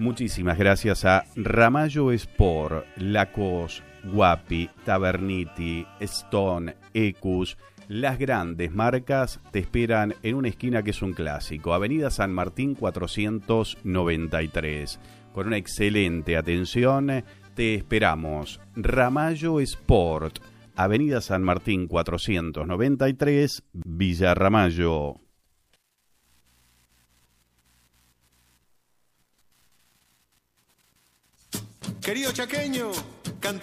Muchísimas gracias a Ramallo Sport, Lacos, Guapi, Taberniti, Stone, Ecus. Las grandes marcas te esperan en una esquina que es un clásico, Avenida San Martín 493. Con una excelente atención te esperamos. Ramallo Sport, Avenida San Martín 493, Villa Ramallo. Querido chaqueño,